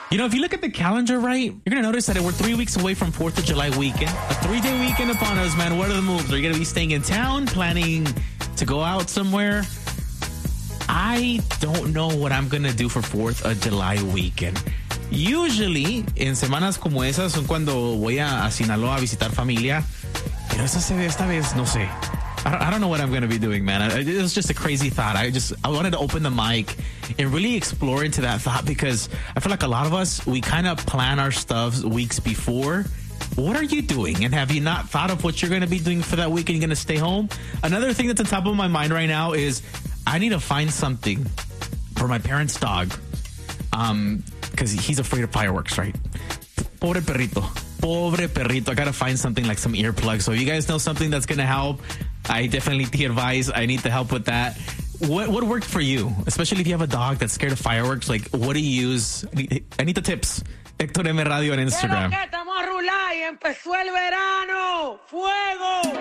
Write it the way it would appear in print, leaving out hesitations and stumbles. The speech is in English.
If you look at the calendar, right, you're going to notice that we're 3 weeks away from 4th of July weekend. A 3-day weekend upon us, man. What are the moves? Are you going to be staying in town, planning to go out somewhere? I don't know what I'm going to do for 4th of July weekend. Usually, en semanas como esas son cuando voy a Sinaloa a visitar familia. Pero esta vez, no sé. I don't know what I'm going to be doing, man. It was just a crazy thought. I wanted to open the mic and really explore into that thought because I feel like a lot of us, we kind of plan our stuff weeks before. What are you doing? And have you not thought of what you're going to be doing for that week and you're going to stay home? Another thing that's on top of my mind right now is I need to find something for my parents' dog. Because he's afraid of fireworks, right? Pobre perrito. I gotta find something like some earplugs. So if you guys know something that's gonna help, I definitely need the advice. I need the help with that. What worked for you? Especially if you have a dog that's scared of fireworks. Like, what do you use? I need the tips. Héctor M. Radio on Instagram. Estamos a rular y empezó el verano. ¡Fuego!